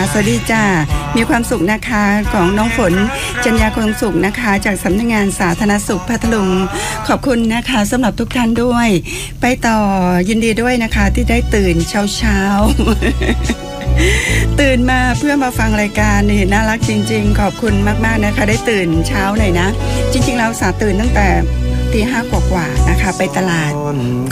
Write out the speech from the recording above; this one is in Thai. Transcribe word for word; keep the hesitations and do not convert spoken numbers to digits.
สวัสดีจ้ามีความสุขนะคะของน้องฝนจัญญาคงสุขนะคะจากสำนักงานสาธารณสุขพัทลุงขอบคุณนะคะสำหรับทุกท่านด้วยไปต่อยินดีด้วยนะคะที่ได้ตื่นเช้าเช้า ตื่นมาเพื่อมาฟังรายการนี่น่ารักจริงๆขอบคุณมากๆนะคะได้ตื่นเช้าหน่อยนะจริงๆเราสาตื่นตั้งแต่ตีห้ากว่าๆนะคะไปตลาด